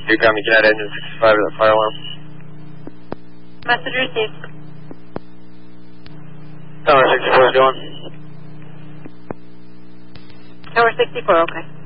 You got me, Cat Engine 65 to the fire alarm. Message received. Tower 64 is going. Tower 64, okay.